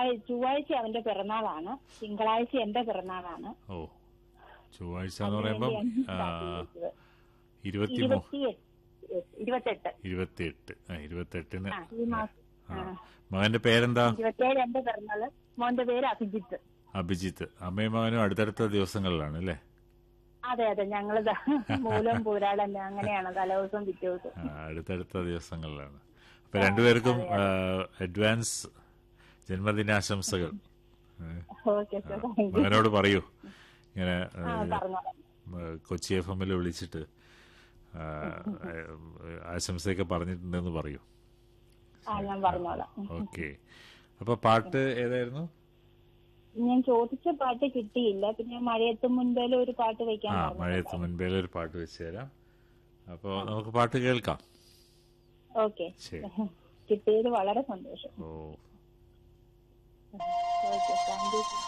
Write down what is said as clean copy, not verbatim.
ചൊവ്വാഴ്ച അവന്റെ പിറന്നാളാണ്, തിങ്കളാഴ്ച എന്റെ പിറന്നാളാണ്. ഓ, ചൊവ്വാഴ്ച എന്ന് പറയുമ്പം അതിനുവേണ്ടിയാണ് 28. ഈ മാസം മകന്റെ പേരെന്താ? 27 എന്റെ പിറന്നാള്. മോന്റെ പേര് അഭിജിത്ത്. അഭിജിത്ത്. അമ്മയും മകനും അടുത്തടുത്ത ദിവസങ്ങളിലാണ് അല്ലേ? അതെ അതെ, ഞങ്ങള് മൂലം പൂരാടല്ല അങ്ങനെയാണ്, തലേദിവസം പിറ്റേ ദിവസം. അടുത്തടുത്ത ദിവസങ്ങളിലാണ്. അപ്പൊ രണ്ടുപേർക്കും അഡ്വാൻസ് ജന്മദിനാശംസകൾ. മകനോട് പറയൂ, ഇങ്ങനെ കൊച്ചി FM വിളിച്ചിട്ട് ആശംസയൊക്കെ പറഞ്ഞിട്ടുണ്ടെന്ന് പറയൂ. ഓക്കെ. അപ്പൊ പാട്ട് ഏതായിരുന്നു? ഞാൻ ചോദിച്ച പാട്ട് കിട്ടിയില്ല. പിന്നെ മഴയത്ത് മുൻപേലും ഒരു പാട്ട് വെക്കാൻ. മഴയത്ത് മുൻപേലും ഒരു പാട്ട് വെച്ച് തരാം. അപ്പൊ നമുക്ക് പാട്ട് കേൾക്കാം. ഓക്കെ, കിട്ടിയത് വളരെ സന്തോഷം. ഓ, ഓക്കെ, താങ്ക് യു.